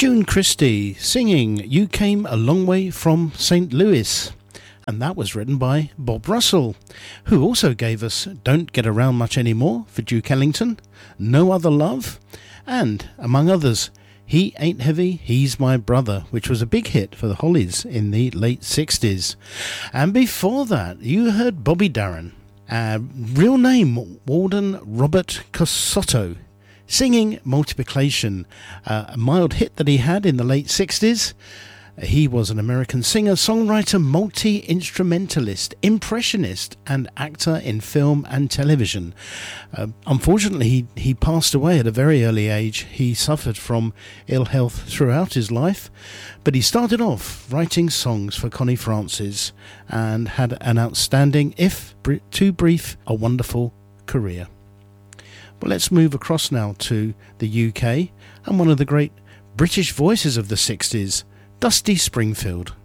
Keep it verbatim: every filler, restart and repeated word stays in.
June Christie singing You Came a Long Way from Saint Louis. And that was written by Bob Russell, who also gave us Don't Get Around Much Anymore for Duke Ellington, No Other Love, and, among others, He Ain't Heavy, He's My Brother, which was a big hit for the Hollies in the late sixties. And before that, you heard Bobby Darin, uh, real name Walden Robert Cosotto, singing Multiplication, uh, a mild hit that he had in the late sixties. He was an American singer, songwriter, multi-instrumentalist, impressionist, and actor in film and television. Uh, unfortunately, he, he passed away at a very early age. He suffered from ill health throughout his life, but he started off writing songs for Connie Francis and had an outstanding, if br- too brief, a wonderful career. Well, let's move across now to the U K and one of the great British voices of the sixties, Dusty Springfield.